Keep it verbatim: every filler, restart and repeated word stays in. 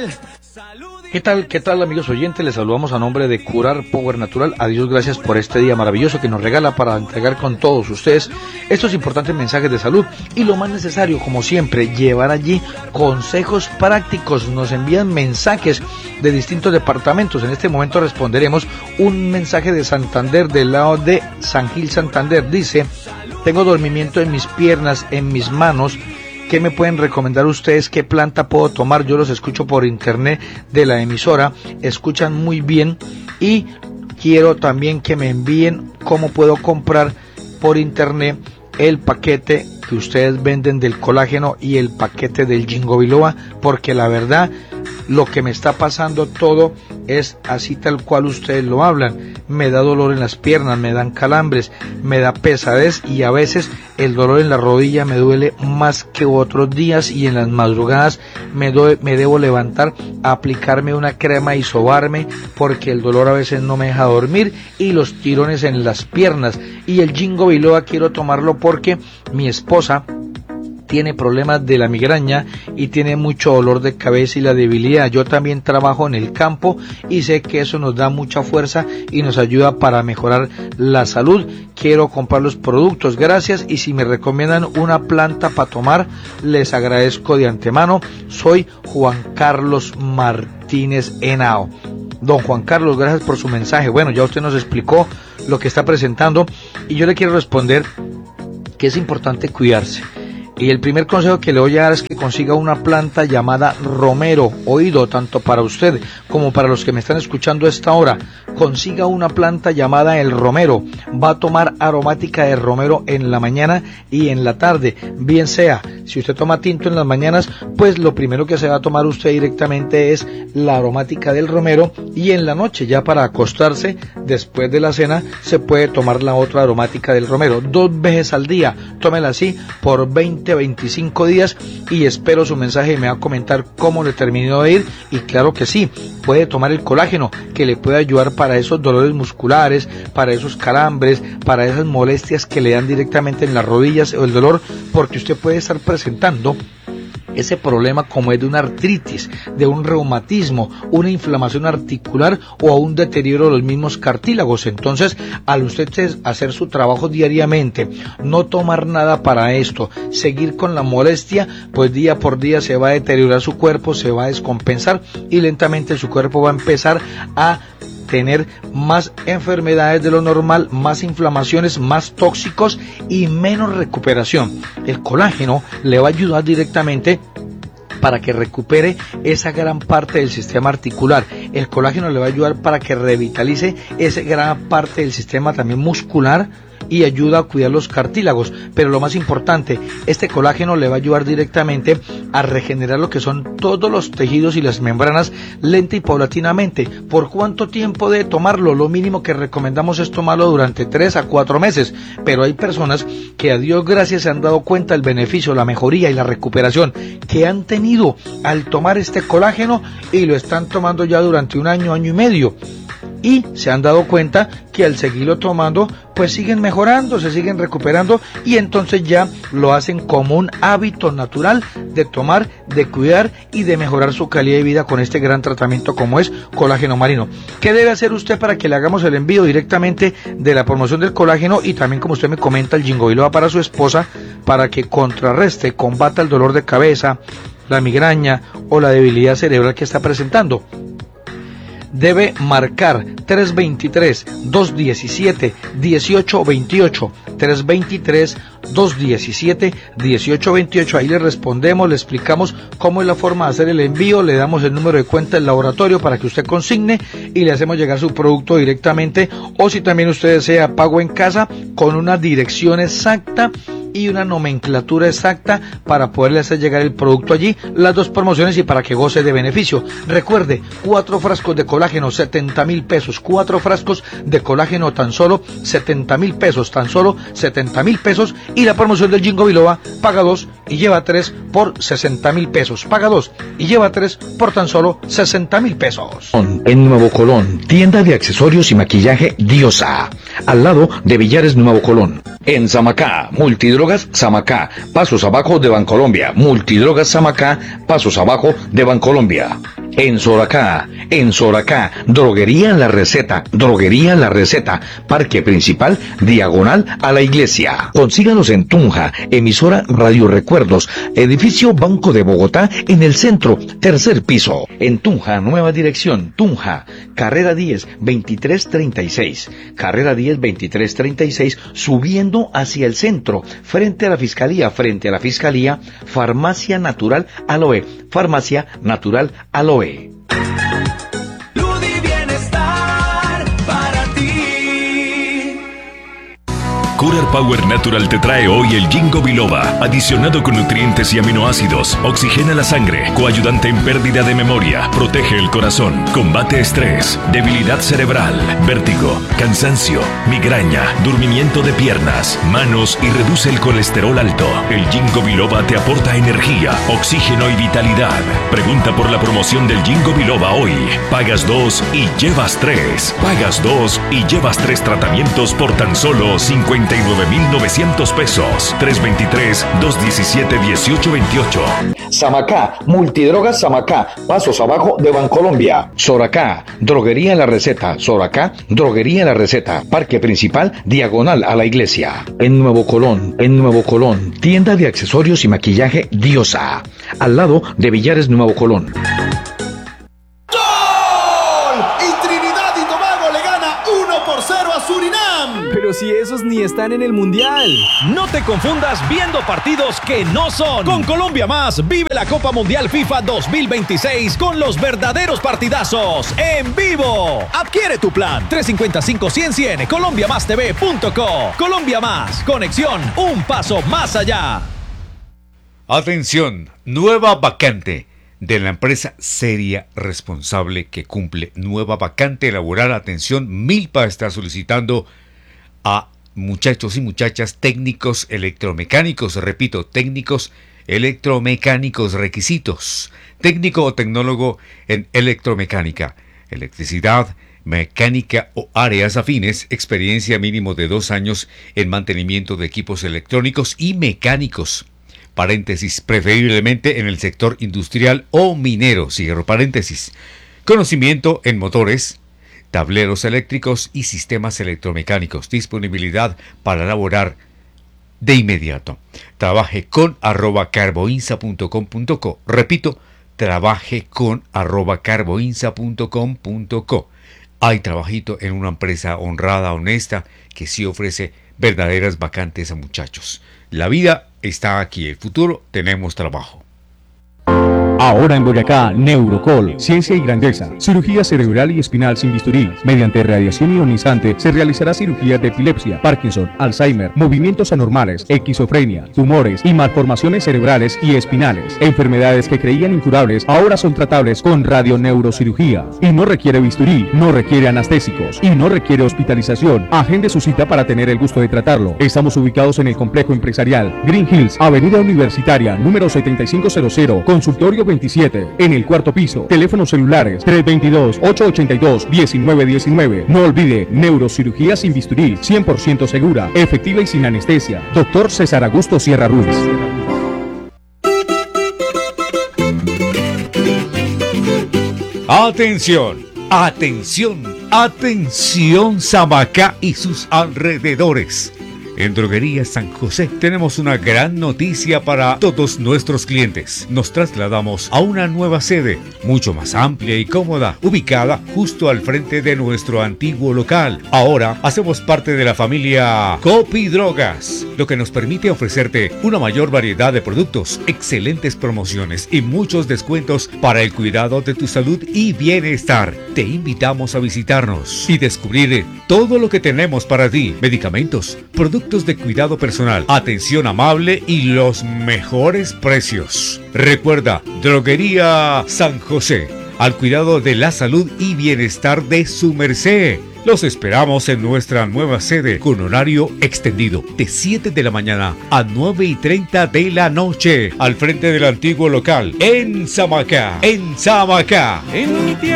¿Qué tal, qué tal amigos oyentes? Les saludamos a nombre de Curar Power Natural. A Dios gracias por este día maravilloso que nos regala para entregar con todos ustedes estos importantes mensajes de salud. Y lo más necesario, como siempre, llevar allí consejos prácticos. Nos envían mensajes de distintos departamentos. En este momento responderemos un mensaje de Santander, del lado de San Gil, Santander. Dice: tengo dormimiento en mis piernas, en mis manos. ¿Qué me pueden recomendar ustedes? ¿Qué planta puedo tomar? Yo los escucho por internet de la emisora, escuchan muy bien y quiero también que me envíen cómo puedo comprar por internet el paquete que ustedes venden del colágeno y el paquete del Ginkgo biloba, porque la verdad lo que me está pasando todo es así tal cual ustedes lo hablan. Me da dolor en las piernas, me dan calambres, me da pesadez y a veces el dolor en la rodilla me duele más que otros días y en las madrugadas me, do- me debo levantar a aplicarme una crema y sobarme porque el dolor a veces no me deja dormir y los tirones en las piernas. Y el Ginkgo biloba quiero tomarlo porque mi esposa tiene problemas de la migraña y tiene mucho dolor de cabeza y la debilidad. Yo también trabajo en el campo y sé que eso nos da mucha fuerza y nos ayuda para mejorar la salud. Quiero comprar los productos, gracias, y si me recomiendan una planta para tomar, les agradezco de antemano. Soy Juan Carlos Martínez Henao. Don Juan Carlos, gracias por su mensaje. Bueno, ya usted nos explicó lo que está presentando y yo le quiero responder que es importante cuidarse. Y el primer consejo que le voy a dar es que consiga una planta llamada romero. Oído, tanto para usted como para los que me están escuchando a esta hora. Consiga una planta llamada el romero. Va a tomar aromática de romero en la mañana y en la tarde. Bien sea, si usted toma tinto en las mañanas, pues lo primero que se va a tomar usted directamente es la aromática del romero. Y en la noche, ya para acostarse, después de la cena, se puede tomar la otra aromática del romero. Dos veces al día. Tómela así por veinte a veinticinco días y espero su mensaje y me va a comentar cómo le terminó de ir. Y claro que sí, puede tomar el colágeno que le puede ayudar para esos dolores musculares, para esos calambres, para esas molestias que le dan directamente en las rodillas o el dolor, porque usted puede estar presentando ese problema como es de una artritis, de un reumatismo, una inflamación articular o a un deterioro de los mismos cartílagos. Entonces, al usted hacer su trabajo diariamente, no tomar nada para esto, seguir con la molestia, pues día por día se va a deteriorar su cuerpo, se va a descompensar y lentamente su cuerpo va a empezar a tener más enfermedades de lo normal, más inflamaciones, más tóxicos y menos recuperación. El colágeno le va a ayudar directamente para que recupere esa gran parte del sistema articular. El colágeno le va a ayudar para que revitalice esa gran parte del sistema también muscular y ayuda a cuidar los cartílagos. Pero lo más importante, este colágeno le va a ayudar directamente a regenerar lo que son todos los tejidos y las membranas lenta y paulatinamente. ¿Por cuánto tiempo debe tomarlo? Lo mínimo que recomendamos es tomarlo durante tres a cuatro meses, pero hay personas que a Dios gracias se han dado cuenta del beneficio, la mejoría y la recuperación que han tenido al tomar este colágeno y lo están tomando ya durante un año, año y medio. Y se han dado cuenta que al seguirlo tomando, pues siguen mejorando, se siguen recuperando y entonces ya lo hacen como un hábito natural de tomar, de cuidar y de mejorar su calidad de vida con este gran tratamiento como es colágeno marino. ¿Qué debe hacer usted para que le hagamos el envío directamente de la promoción del colágeno y también, como usted me comenta, el Ginkgo biloba para su esposa, para que contrarreste, combata el dolor de cabeza, la migraña o la debilidad cerebral que está presentando? Debe marcar tres veintitrés, dos diecisiete, dieciocho veintiocho, tres veintitrés, dos diecisiete, dieciocho veintiocho. Ahí le respondemos, le explicamos cómo es la forma de hacer el envío, le damos el número de cuenta del laboratorio para que usted consigne y le hacemos llegar su producto directamente, o si también usted desea pago en casa con una dirección exacta y una nomenclatura exacta para poderle hacer llegar el producto allí, las dos promociones y para que goce de beneficio. Recuerde, cuatro frascos de colágeno, setenta mil pesos, cuatro frascos de colágeno tan solo setenta mil pesos, tan solo setenta mil pesos, y la promoción del Ginkgo biloba, paga dos y lleva tres por sesenta mil pesos, paga dos y lleva tres por tan solo sesenta mil pesos. En Nuevo Colón, tienda de accesorios y maquillaje Diosa, al lado de Villares Nuevo Colón. En Samacá, Multidrogas Samacá, pasos abajo de Bancolombia. Multidrogas Samacá, pasos abajo de Bancolombia. En Soracá, en Soracá, Droguería La Receta, Droguería La Receta, Parque Principal, diagonal a la iglesia. Consíganos en Tunja, emisora Radio Recuerdos, edificio Banco de Bogotá, en el centro, tercer piso. En Tunja, nueva dirección, Tunja, carrera diez, veintitrés treinta y seis, carrera diez, veintitrés treinta y seis, subiendo hacia el centro, frente a la Fiscalía, frente a la Fiscalía, Farmacia Natural Aloe, Farmacia Natural Aloe. Salud y bienestar para ti. Curar Power Natural te trae hoy el Ginkgo biloba, adicionado con nutrientes y aminoácidos, oxigena la sangre, coayudante en pérdida de memoria, protege el corazón, combate estrés, debilidad cerebral, vértigo, cansancio, migraña, durmimiento de piernas, manos y reduce el colesterol alto. El Ginkgo biloba te aporta energía, oxígeno y vitalidad. Pregunta por la promoción del Ginkgo biloba hoy. Pagas dos y llevas tres. Pagas dos y llevas tres tratamientos por tan solo cincuenta y nueve mil novecientos pesos. tres dos tres, dos uno siete, uno ocho dos ocho. Samacá, Multidrogas Samacá, pasos abajo de Bancolombia. Soracá, Droguería La Receta, Soracá, Droguería La Receta, Parque Principal, diagonal a la iglesia. En Nuevo Colón, en Nuevo Colón, tienda de accesorios y maquillaje Diosa, al lado de Villares Nuevo Colón. Pero si esos ni están en el Mundial. No te confundas viendo partidos que no son. Con Colombia Más, vive la Copa Mundial FIFA dos mil veintiséis con los verdaderos partidazos en vivo. Adquiere tu plan tres cinco cinco, cien, cien, colombia más t v punto co. Colombia Más, conexión un paso más allá. Atención, nueva vacante de la empresa seria, responsable, que cumple. Nueva vacante laboral. Atención, Milpa está solicitando a muchachos y muchachas técnicos electromecánicos. Repito, técnicos electromecánicos. Requisitos: técnico o tecnólogo en electromecánica, electricidad, mecánica o áreas afines, experiencia mínimo de dos años en mantenimiento de equipos electrónicos y mecánicos, paréntesis, preferiblemente en el sector industrial o minero, cierro paréntesis, conocimiento en motores, tableros eléctricos y sistemas electromecánicos, disponibilidad para laborar de inmediato. Trabaje con arroba carboinsa punto com punto co. Repito, trabaje con arroba carboinsa punto com punto co. Hay trabajito en una empresa honrada, honesta, que sí ofrece verdaderas vacantes a muchachos. La vida está aquí, el futuro, tenemos trabajo. Ahora en Boyacá, Neurocol, ciencia y grandeza, cirugía cerebral y espinal sin bisturí. Mediante radiación ionizante se realizará cirugía de epilepsia, Parkinson, Alzheimer, movimientos anormales, esquizofrenia, tumores y malformaciones cerebrales y espinales. Enfermedades que creían incurables ahora son tratables con radioneurocirugía. Y no requiere bisturí, no requiere anestésicos y no requiere hospitalización. Agende su cita para tener el gusto de tratarlo. Estamos ubicados en el complejo empresarial Green Hills, Avenida Universitaria, número setenta y cinco cero cero, consultorio veintisiete, en el cuarto piso. Teléfonos celulares tres dos dos, ocho ocho dos, uno nueve uno nueve. No olvide, neurocirugía sin bisturí, cien por ciento segura, efectiva y sin anestesia. Doctor César Augusto Sierra Ruiz. Atención, atención, atención, Samacá y sus alrededores. En Droguería San José tenemos una gran noticia para todos nuestros clientes. Nos trasladamos a una nueva sede, mucho más amplia y cómoda, ubicada justo al frente de nuestro antiguo local. Ahora hacemos parte de la familia Copidrogas, lo que nos permite ofrecerte una mayor variedad de productos, excelentes promociones y muchos descuentos para el cuidado de tu salud y bienestar. Te invitamos a visitarnos y descubrir todo lo que tenemos para ti: medicamentos, productos de cuidado personal, atención amable y los mejores precios. Recuerda, Droguería San José, al cuidado de la salud y bienestar de su merced. Los esperamos en nuestra nueva sede con horario extendido de siete de la mañana a nueve y treinta de la noche, al frente del antiguo local en Samacá, en Samacá, en mi tierra.